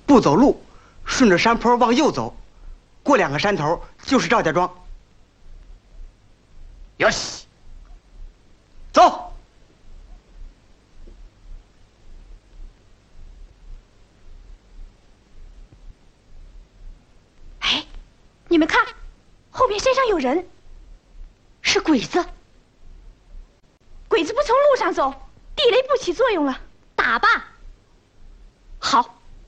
不走路，顺着山坡往右走，过2个山头就是赵家庄。 よし， 走。 哎，你们看，后边山上有人，是鬼子。鬼子不从路上走，地雷不起作用了，打吧。好。